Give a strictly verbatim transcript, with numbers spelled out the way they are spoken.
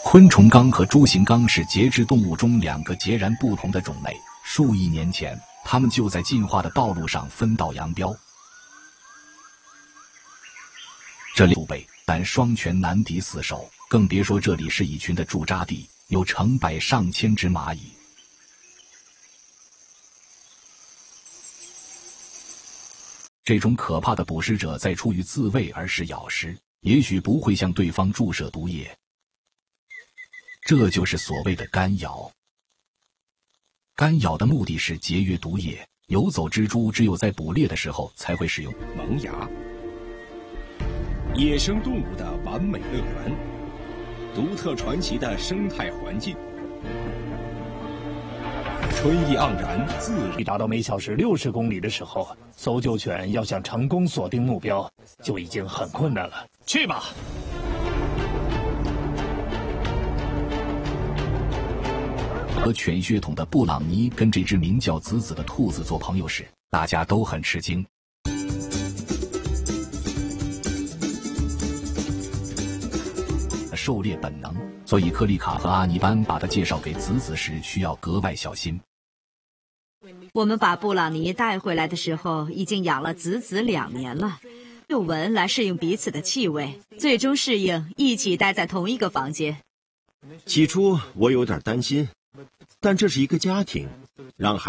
昆虫纲和蛛形纲是节肢动物中两个截然不同的种类，数亿年前，它们就在进化的道路上分道扬镳。这里祖辈，但双拳难敌四手，更别说这里是蚁群的驻扎地，有成百上千只蚂蚁。这种可怕的捕食者在出于自卫而使咬食，也许不会向对方注射毒液。这就是所谓的干咬。干咬的目的是节约毒液，游走蜘蛛只有在捕猎的时候才会使用。 萌芽，野生动物的完美乐园，独特传奇的生态环境。春意盎然，自已达到每小时六十公里的时候，搜救犬要想成功锁定目标，就已经很困难了。去吧！ 和犬血统的布朗尼跟这只名叫子子的兔子做朋友时，大家都很吃惊。狩猎本能，所以克里卡和阿尼班把他介绍给子子时需要格外小心。 我们把布朗尼带回来的时候，已经养了子子两年了，用闻来适应彼此的气味，最终适应一起待在同一个房间。 起初我有点担心，但这是一个家庭，让孩